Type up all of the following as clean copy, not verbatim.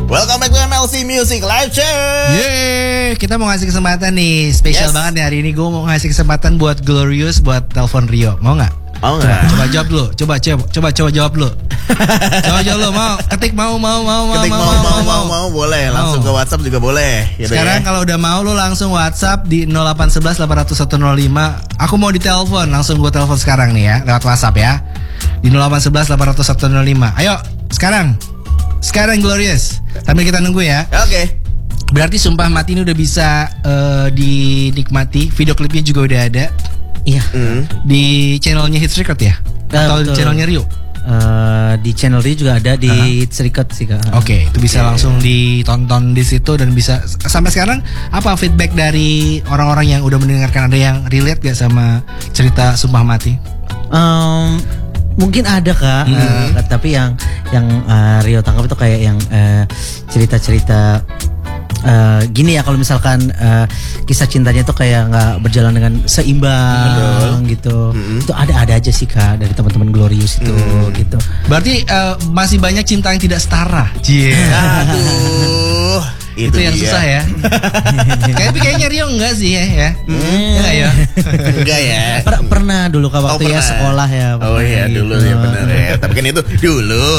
Welcome back to MLC Music Live Show. Yeay, kita mau ngasih kesempatan nih, spesial banget nih hari ini. Gue mau ngasih kesempatan buat Glorious buat telepon Rio. Mau nggak? Mau nggak? Coba jawab dulu. Coba jawab dulu. Coba jawab dulu. Mau? Ketik mau. Ketik mau, boleh. Langsung ke WhatsApp juga boleh. Gitu. Sekarang kalau udah mau lu langsung WhatsApp di 0811 801 105. Aku mau ditelepon, langsung gue telepon sekarang nih ya, lewat WhatsApp ya. Di 0811 801 105. Ayo, sekarang Glorious. Sambil kita nunggu ya. Oke. Berarti Sumpah Mati ini udah bisa dinikmati. Video klipnya juga udah ada. Iya. Di channelnya Hits Record ya? Atau di channelnya Rio? Di channel Rio juga ada di Hits Record sih Kak. Oke, itu bisa langsung ditonton di situ dan bisa. Sampai sekarang apa feedback dari orang-orang yang udah mendengarkan? Ada yang relate gak sama cerita Sumpah Mati? Mungkin ada Kak, tapi yang Rio tangkap itu kayak yang cerita-cerita gini ya, kalau misalkan kisah cintanya itu kayak nggak berjalan dengan seimbang gitu. Itu ada aja sih Kak dari teman-teman Glorious itu gitu. Berarti masih banyak cinta yang tidak setara. Aduh, itu yang dia. susah ya. Kayaknya Rio enggak sih ya. Enggak ya. Enggak ya. Pernah dulu Kak waktu ya sekolah ya. Oh iya gitu. dulu ya benar ya. Tapi kan itu dulu.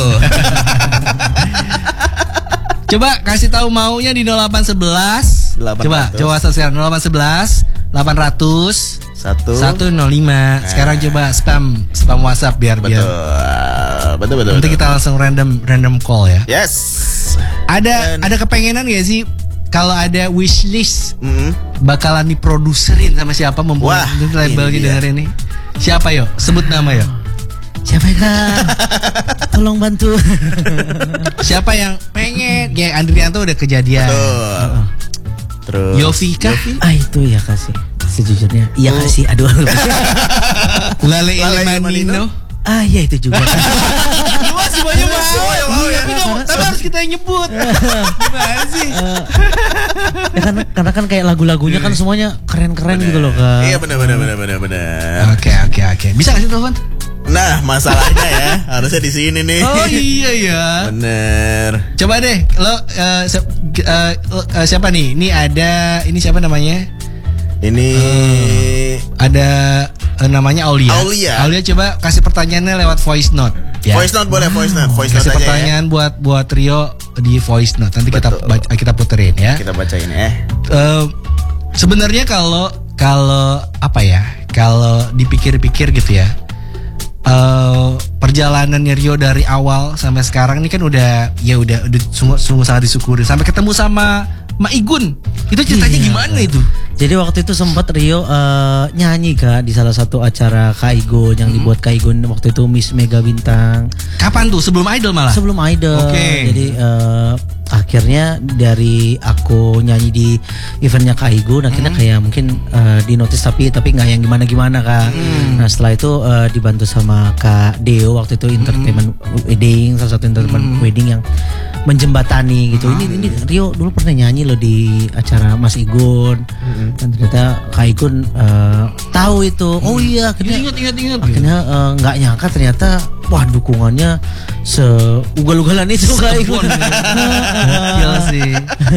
Coba kasih tahu maunya di 0811. Coba WhatsApp sekarang 0811 800 105. Sekarang coba spam WhatsApp biar Betul. Nanti kita langsung random call ya. Yes. Ada kepengenan gak sih kalau ada wishlist bakalan diproduserin sama siapa membuat labelnya dengerin nih? Siapa yo? Sebut nama yo. Siapa ya Kak? Tolong bantu. Siapa yang pengen? Ya Andrianto udah kejadian. Betul. Terus Yofi kah? Itu ya Kak sih. Sejujurnya iya Kak sih. Aduh. Lale Ilimanino. Ya itu juga. Masih banyak tapi harus kita yang nyebut. Gimana sih? Ya karena kan kayak lagu-lagunya kan semuanya keren-keren gitu loh Kak. Iya benar. Oke. Bisa gak sih telepon? Nah masalahnya ya harusnya di sini nih. Oh iya ya. Bener. Coba deh lo siapa nih? Ini siapa namanya? Ini ada namanya Aulia. Aulia coba kasih pertanyaannya lewat voice note. Ya. Voice note boleh, voice note kasih aja pertanyaan ya. buat Rio di voice note. Nanti kita puterin ya. Kita bacain ya. Sebenarnya kalau apa ya? Kalau dipikir-pikir gitu ya. Perjalanannya Rio dari awal sampai sekarang ini kan udah sungguh sangat disyukuri. Sampai ketemu sama Ma Igun. Itu ceritanya gimana itu? Jadi waktu itu sempat Rio nyanyi Kak di salah satu acara Kak Igun yang dibuat Kak Igun waktu itu Miss Mega Bintang. Kapan tuh? Sebelum Idol malah? Sebelum Idol. Oke. Jadi akhirnya dari aku nyanyi di eventnya Kak Igun, akhirnya kayak mungkin di notice tapi nggak yang gimana Kak. Nah setelah itu dibantu sama Kak Deo waktu itu entertainment wedding, salah satu entertainment wedding yang menjembatani gitu. Ini Rio dulu pernah nyanyi loh di acara Mas Igun. Dan ternyata Kak Igun tahu itu. Oh iya, akhirnya ingat. Akhirnya nggak nyangka ternyata wah dukungannya seugal-ugalan itu Kak Igun. Gila sih.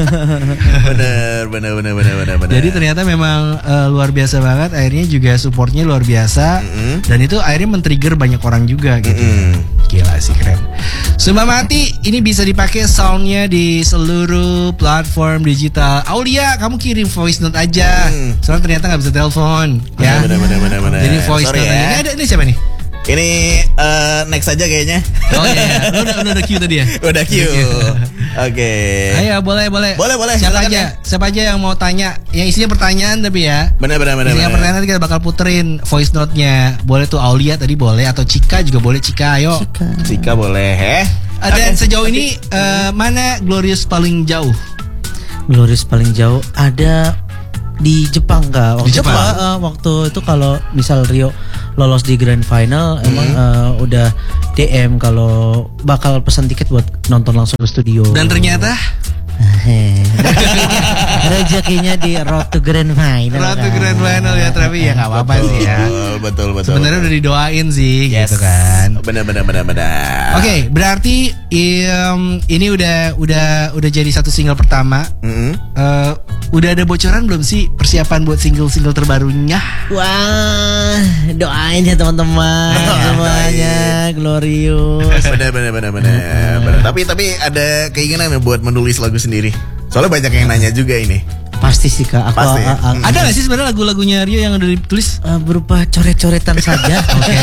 Bener. Jadi ternyata memang luar biasa banget. Akhirnya juga supportnya luar biasa. Dan itu akhirnya men-trigger banyak orang juga gitu. Gila sih, keren. Sumpah Mati ini bisa dipakai soundnya di seluruh platform digital. Aulia, kamu kirim voice note aja. Soalnya ternyata nggak bisa telepon. Ya. Bener. Jadi voice note aja. Ini siapa nih? Ini next aja kayaknya. Oh iya, udah queue tadi ya? Udah queue. Oke. Ayo boleh. Siapa aja yang mau tanya? Yang isinya pertanyaan tapi ya. Benar. Isinya pertanyaan nanti kita bakal puterin voice note-nya. Boleh tuh Aulia tadi boleh atau Cika juga boleh. Cika ayo. Cika boleh. Dan sejauh ini mana Glorious paling jauh? Glorious paling jauh ada di Jepang Kak. Waktu itu kalau misal Rio lolos di grand final emang udah DM kalau bakal pesan tiket buat nonton langsung ke studio. Dan ternyata rezekinya di Road to Grand Final. Road to Grand Final ya, tapi ya nggak apa-apa sih ya. Betul. Sebenarnya udah didoain sih, Yes. gitu kan. Benar. Oke, berarti ini udah jadi satu single pertama. Udah ada bocoran belum sih persiapan buat single terbarunya? Wah, doain ya teman-teman semuanya glorious. Benar. Tapi ada keinginan buat menulis lagu sendiri. Soalnya banyak yang nanya juga ini. Pasti sih Kak. Pasti. Ada nggak sih sebenarnya lagu-lagunya Rio yang udah ditulis? Berupa coret-coretan saja. Oke.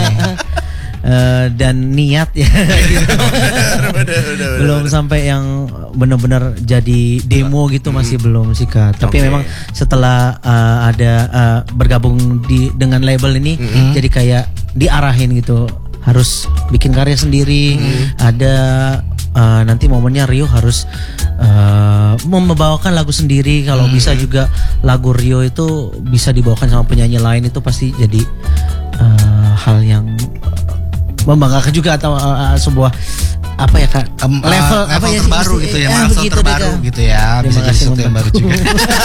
Dan niat ya. Benar. Belum sampai yang benar-benar jadi demo gitu, masih belum sih Kak. Tapi memang setelah ada bergabung dengan label ini, jadi kayak diarahin gitu, harus bikin karya sendiri. Ada nanti momennya Rio harus membawakan lagu sendiri. Kalau bisa juga lagu Rio itu bisa dibawakan sama penyanyi lain, itu pasti jadi hal yang membanggakan juga, atau sebuah apa ya Kak, level apa ya terbaru gitu ya, milestone terbaru gitu ya, bisa jadi sesuatu yang baru juga.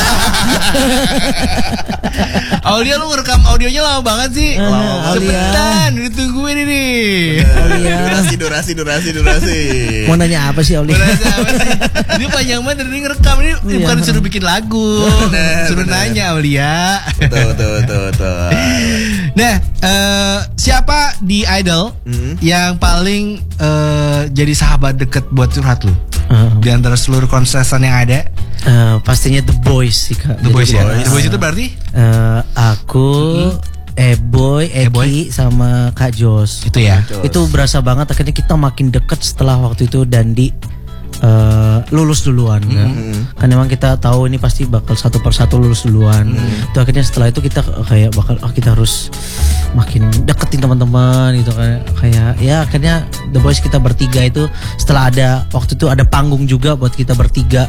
Aulia, lu ngerekam audionya lama banget sih. Cepetan, ditungguin ini. Durasi. Mau nanya apa sih Aulia? Ini panjang banget, ini ngerekam, ini bukan suruh bikin lagu, suruh nanya Aulia. Betul. Nah, siapa di Idol yang paling jadi sahabat deket buat curhat lu? Di antara seluruh kontestan yang ada? Pastinya The Boys sih Kak. The Boys ya. The Boys itu berarti? Aku, Eboy, Eki sama Kak Jos. Itu ya. Itu berasa banget, akhirnya kita makin deket setelah waktu itu Dandi lulus duluan kan memang kita tahu ini pasti bakal satu persatu lulus duluan. Itu akhirnya setelah itu kita kayak bakal kita harus makin deketin teman-teman gitu kan, kayak ya akhirnya The Boys kita bertiga itu setelah ada waktu itu ada panggung juga buat kita bertiga,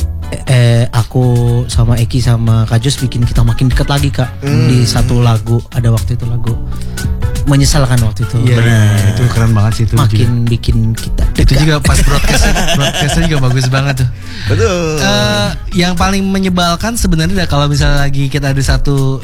aku sama Eki sama Kak Jos bikin kita makin dekat lagi Kak. Di satu lagu, ada waktu itu lagu Menyesalkan waktu itu. Benar. Itu keren banget sih itu. Makin juga bikin kita dekat. Itu juga pas broadcastnya juga bagus banget tuh. Betul. Yang paling menyebalkan sebenarnya kalau misalnya lagi kita ada satu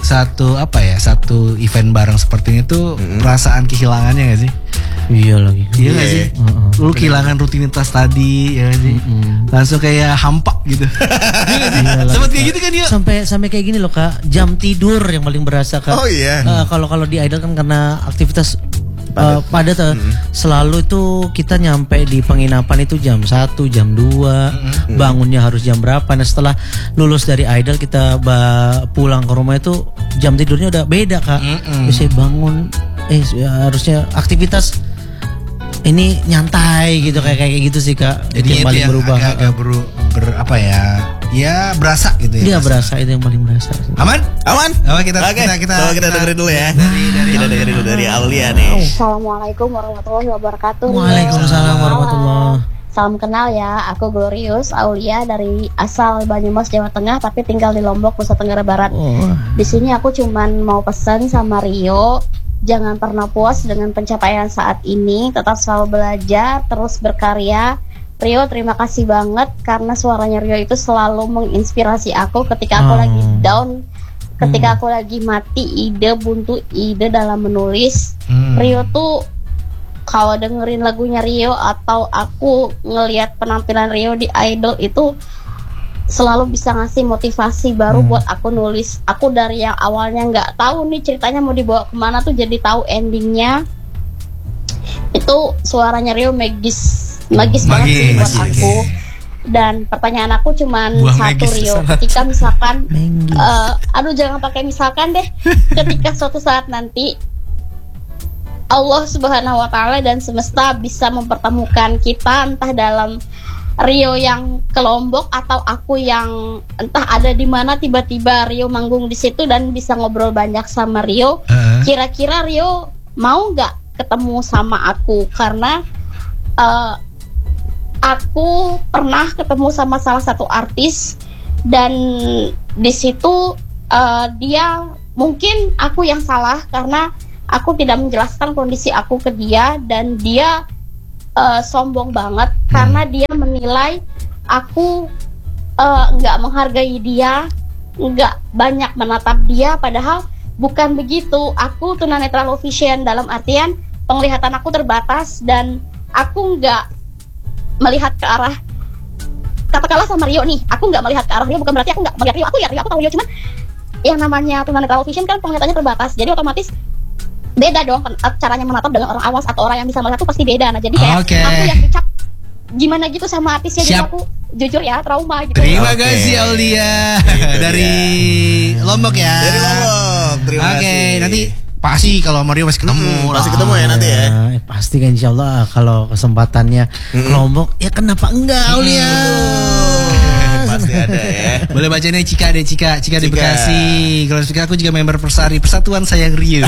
event bareng seperti ini tuh, perasaan kehilangannya nggak sih? Iya lagi. Iya nggak sih? Lu kehilangan rutinitas tadi, ya nggak sih? Langsung kayak hampa gitu. Iya nggak sih? Sempet kayak gitu kan dia? Sampai kayak gini loh Kak, jam tidur yang paling berasa Kak. Oh iya. Kalau di Idol kan karena aktivitas padat, selalu itu kita nyampe di penginapan itu jam 1, jam 2, bangunnya harus jam berapa. Nah setelah lulus dari Idol kita pulang ke rumah itu jam tidurnya udah beda Kak. Bisa bangun harusnya aktivitas ini nyantai gitu, kayak gitu sih Kak. Jadi yang paling berubah. Agak apa ya? Ya berasa gitu ya. Iya berasa, itu yang paling berasa. Aman? Oke, Kita dengerin dulu ya. Kita dengerin dulu dari Aulia nih. Assalamualaikum warahmatullahi wabarakatuh. Waalaikumsalam warahmatullahi. Salam kenal ya, aku Glorious Aulia dari asal Banyumas, Jawa Tengah, tapi tinggal di Lombok, Nusa Tenggara Barat. Di sini aku cuman mau pesan sama Rio, jangan pernah puas dengan pencapaian saat ini, tetap selalu belajar, terus berkarya. Rio, terima kasih banget karena suaranya Rio itu selalu menginspirasi aku ketika aku lagi down, ketika aku lagi mati buntu ide dalam menulis. Rio tuh kalau dengerin lagunya Rio atau aku ngelihat penampilan Rio di Idol itu selalu bisa ngasih motivasi baru buat aku nulis. Aku dari yang awalnya nggak tahu nih ceritanya mau dibawa kemana tuh jadi tahu endingnya. Itu suaranya Rio magis banget sih buat aku. Dan pertanyaan aku cuman satu Rio, ketika misalkan jangan pakai misalkan deh, ketika suatu saat nanti Allah Subhanahu wa Ta'ala dan semesta bisa mempertemukan kita, entah dalam Rio yang ke Lombok atau aku yang entah ada di mana, tiba-tiba Rio manggung di situ dan bisa ngobrol banyak sama Rio. Kira-kira Rio mau nggak ketemu sama aku? Karena aku pernah ketemu sama salah satu artis dan di situ dia, mungkin aku yang salah karena aku tidak menjelaskan kondisi aku ke dia, dan dia sombong banget karena dia menilai aku nggak menghargai dia, nggak banyak menatap dia, padahal bukan begitu. Aku tunanetra low vision dalam artian penglihatan aku terbatas dan aku nggak melihat ke arah, katakanlah sama Rio nih, aku nggak melihat ke arah Rio, bukan berarti aku nggak melihat Rio, aku tahu Rio, cuman yang namanya tunanetra low vision kan penglihatannya terbatas, jadi otomatis beda dong caranya menatap dengan orang awas atau orang yang bisa melihat tuh pasti beda. Nah jadi kayak aku yang kecap gimana gitu sama artisnya, jadi aku jujur ya trauma gitu. Terima kasih Aulia dari Lombok ya. Dari Lombok. Terima kasih. Nanti pasti kalau Mario masih ketemu. Pasti ketemu ya nanti ya. Pasti kan insya Allah kalau kesempatannya ke Lombok ya kenapa enggak Aulia. Pasti ada ya. Boleh bacanya Cika di Bekasi. Kalau Cika aku juga member Persari, Persatuan Sayang Rio.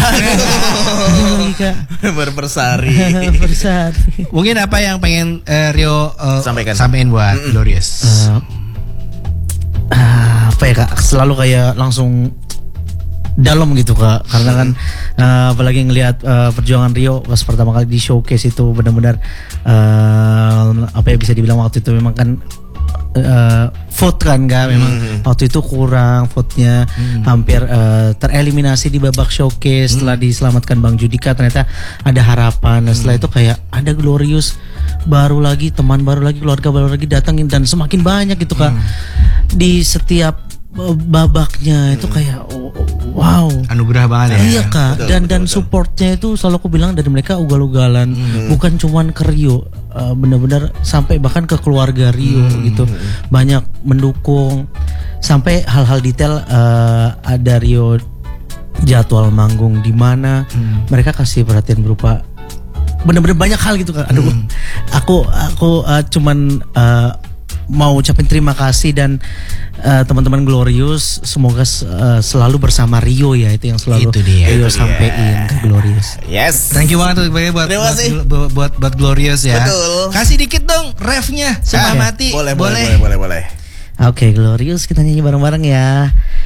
Berpersari. Mungkin apa yang pengen Rio sampaikan buat Glorious? Apa ya Kak, selalu kayak langsung dalam gitu Kak, karena kan apalagi ngelihat perjuangan Rio pas pertama kali di showcase itu benar-benar apa ya bisa dibilang waktu itu memang kan vote kan Kak, memang waktu itu kurang vote-nya, hampir tereliminasi di babak showcase. Setelah diselamatkan Bang Judika ternyata ada harapan. Nah, setelah itu kayak ada Glorious baru lagi, teman baru lagi, keluarga baru lagi datangin dan semakin banyak gitu Kak. Di setiap babaknya itu kayak wow, anugerah banget ya. Iya Kak, dan supportnya itu selalu aku bilang dari mereka ugal-ugalan, bukan cuman ke Rio, benar-benar sampai bahkan ke keluarga Rio gitu, banyak mendukung sampai hal-hal detail. Ada Rio jadwal manggung di mana mereka kasih perhatian berupa benar-benar banyak hal gitu Kak. Aduh, aku cuman mau ucapin terima kasih dan teman-teman Glorious semoga selalu bersama Rio ya, itu yang selalu Rio sampein ke Glorious. Yes. Thank you banget buat Glorious ya. Betul. Kasih dikit dong refnya Sembah Mati. Boleh. Oke, Glorious kita nyanyi bareng-bareng ya.